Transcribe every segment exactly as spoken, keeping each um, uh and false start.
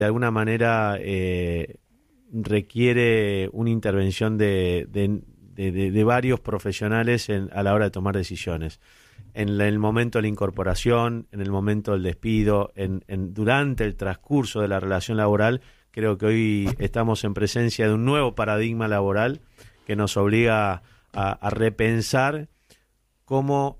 de alguna manera eh, requiere una intervención de, de, de, de, de varios profesionales en, a la hora de tomar decisiones. En la, el momento de la incorporación, en el momento del despido, en, en, durante el transcurso de la relación laboral, creo que hoy estamos en presencia de un nuevo paradigma laboral que nos obliga a, a repensar cómo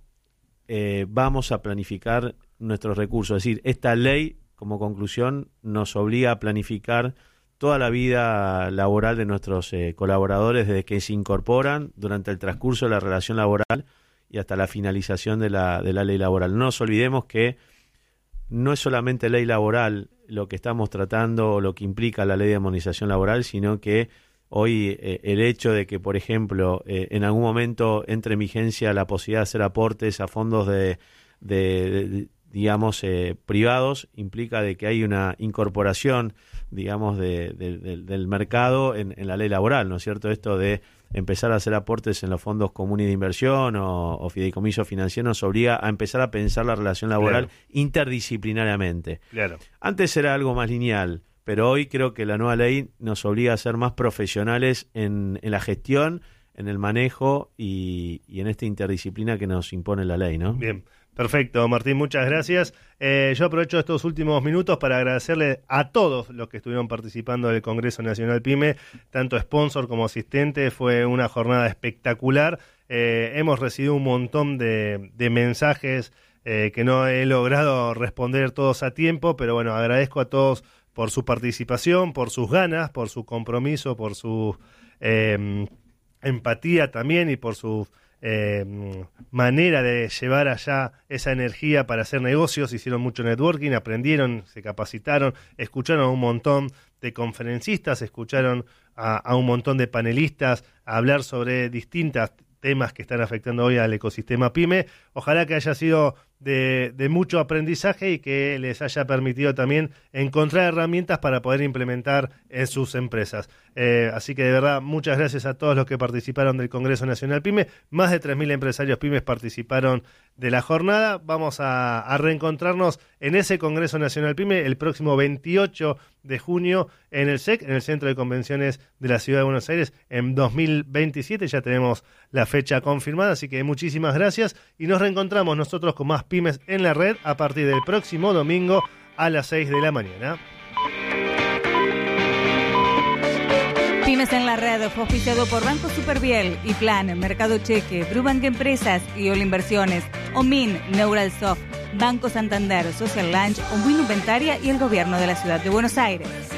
eh, vamos a planificar nuestros recursos. Es decir, esta ley, como conclusión, nos obliga a planificar toda la vida laboral de nuestros eh, colaboradores desde que se incorporan durante el transcurso de la relación laboral y hasta la finalización de la, de la ley laboral. No nos olvidemos que no es solamente ley laboral lo que estamos tratando o lo que implica la ley de armonización laboral, sino que hoy eh, el hecho de que, por ejemplo, eh, en algún momento entre en vigencia la posibilidad de hacer aportes a fondos de, de, de digamos, eh, privados, implica de que hay una incorporación, digamos, de, de, de, del mercado en, en la ley laboral, ¿no es cierto? Esto de empezar a hacer aportes en los fondos comunes de inversión o, o fideicomisos financieros nos obliga a empezar a pensar la relación laboral claro. interdisciplinariamente. Claro. Antes era algo más lineal, pero hoy creo que la nueva ley nos obliga a ser más profesionales en, en la gestión, en el manejo y, y en esta interdisciplina que nos impone la ley, ¿no? Bien. Perfecto, Martín, muchas gracias. Eh, yo aprovecho estos últimos minutos para agradecerle a todos los que estuvieron participando del Congreso Nacional PYME, tanto sponsor como asistente. Fue una jornada espectacular. Eh, hemos recibido un montón de, de mensajes eh, que no he logrado responder todos a tiempo, pero bueno, agradezco a todos por su participación, por sus ganas, por su compromiso, por su eh, empatía también y por su Eh, manera de llevar allá esa energía para hacer negocios. Hicieron mucho networking, aprendieron, se capacitaron, escucharon a un montón de conferencistas, escucharon a, a un montón de panelistas a hablar sobre distintos temas que están afectando hoy al ecosistema PYME. Ojalá que haya sido de, de mucho aprendizaje y que les haya permitido también encontrar herramientas para poder implementar en sus empresas. Eh, así que de verdad, muchas gracias a todos los que participaron del Congreso Nacional PYME. Más de tres mil empresarios pymes participaron de la jornada. Vamos a, a reencontrarnos en ese Congreso Nacional PYME el próximo veintiocho de junio en el S E C, en el Centro de Convenciones de la Ciudad de Buenos Aires, en dos mil veintisiete. Ya tenemos la fecha confirmada, así que muchísimas gracias y nos reencontramos nosotros con más Pymes en la Red a partir del próximo domingo a las seis de la mañana. Pymes en la Red fue auspiciado por Banco Superviel, Iplan, Mercado Cheque, Brubank Empresas y Ol Inversiones, Omin, Neuralsoft, Banco Santander, Social Lunch, Omwin Inventaria y el Gobierno de la Ciudad de Buenos Aires.